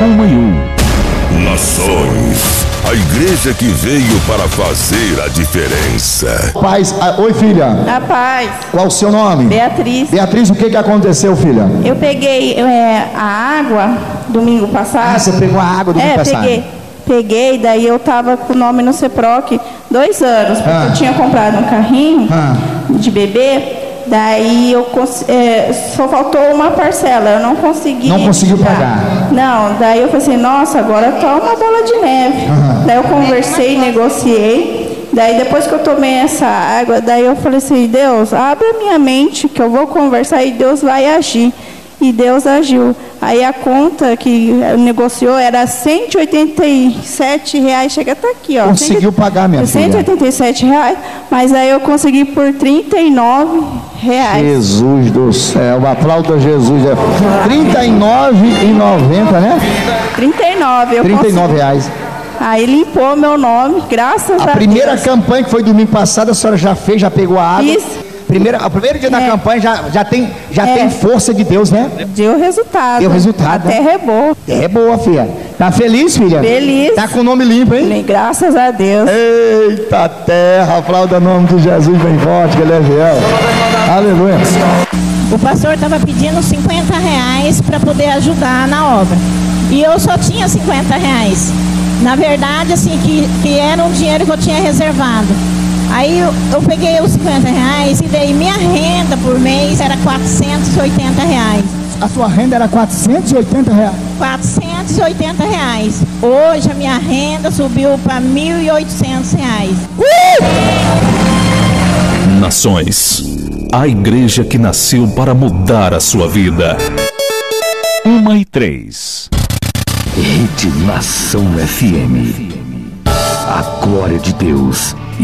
Nações, a igreja que veio para fazer a diferença. Paz, oi filha. A paz. Qual o seu nome? Beatriz. Beatriz, o que aconteceu, filha? Eu peguei a água domingo passado. Ah, você pegou a água domingo passado? Peguei, daí eu tava com o nome no CEPROC 2 anos, porque eu tinha comprado um carrinho de bebê. Daí só faltou uma parcela, eu não consegui. Não conseguiu pagar? Não, daí eu falei assim, nossa, agora tá uma bola de neve. Daí eu conversei, negociei. Daí depois que eu tomei essa água, daí eu falei assim, Deus, abre a minha mente que eu vou conversar e Deus vai agir. E Deus agiu. Aí a conta que negociou era R$187, chega até aqui, ó. Conseguiu pagar, minha filha? R$187, mas aí eu consegui por R$39. Jesus do céu, aplauda Jesus. R$39,90, né? R$39. Aí limpou meu nome, graças a Deus. A primeira campanha que foi domingo passado, a senhora já fez, já pegou a água? Isso. O primeiro dia da campanha já tem força de Deus, né? Deu resultado. A terra é boa. A terra é boa, filha. Tá feliz, filha? Feliz. Tá com o nome limpo, hein? Graças a Deus. Eita terra, aplauda o nome de Jesus bem forte, que ele é fiel. Aleluia. O pastor estava pedindo R$50 para poder ajudar na obra. E eu só tinha R$50. Na verdade, assim, que era um dinheiro que eu tinha reservado. Aí eu peguei os R$50 e daí minha renda por mês era R$480. A sua renda era R$480? R$480. Hoje a minha renda subiu para R$1.800. Nações, a igreja que nasceu para mudar a sua vida. 1:03. Rede Nação FM. A glória de Deus